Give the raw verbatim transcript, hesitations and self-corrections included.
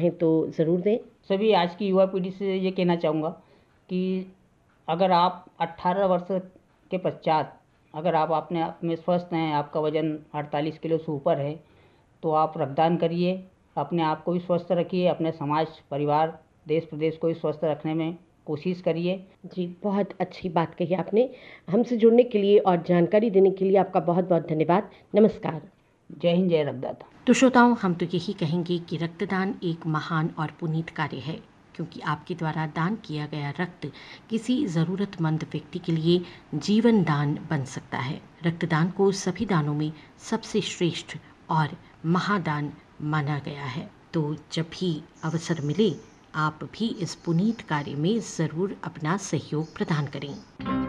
चाहें तो ज़रूर दें। सभी आज की युवा पीढ़ी से ये कहना चाहूँगा कि अगर आप अठारह वर्ष के पश्चात अगर आप अपने आप में स्वस्थ हैं, आपका वज़न अड़तालीस किलो से ऊपर है, तो आप रक्तदान करिए, अपने आप को भी स्वस्थ रखिए, अपने समाज, परिवार, देश प्रदेश को भी स्वस्थ रखने में कोशिश करिए। जी, बहुत अच्छी बात कही आपने। हमसे जुड़ने के लिए और जानकारी देने के लिए आपका बहुत-बहुत धन्यवाद। नमस्कार। जय हिंद, जय रक्तदाता। तो श्रोताओं, हम तो यही कहेंगे कि रक्तदान एक महान और पुनीत कार्य है, क्योंकि आपके द्वारा दान किया गया रक्त किसी ज़रूरतमंद व्यक्ति के लिए जीवन दान बन सकता है। रक्तदान को सभी दानों में सबसे श्रेष्ठ और महादान माना गया है। तो जब भी अवसर मिले, आप भी इस पुनीत कार्य में ज़रूर अपना सहयोग प्रदान करें।